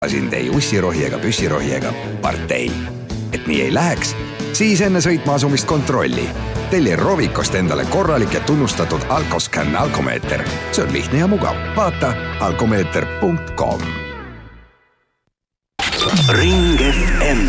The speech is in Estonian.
sind ei ussirohi ega püssirohi ega partei. Et nii ei läheks, siis enne sõitma asumist kontrolli. Telli Rovicost endale korralik ja tunnustatud Alcoscan alkomeeter. See on lihtne ja mugav. Vaata alkomeeter.com. Ring FM.